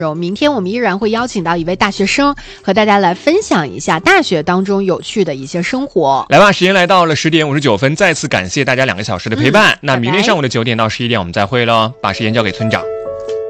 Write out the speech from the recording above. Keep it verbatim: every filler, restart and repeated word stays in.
明天我们依然会邀请到一位大学生和大家来分享一下大学当中有趣的一些生活。 来吧，时间来到了十点五十九分，再次感谢大家两个小时的陪伴。 嗯、 那明天上午的九点到十一点我们再会咯，把时间交给村长。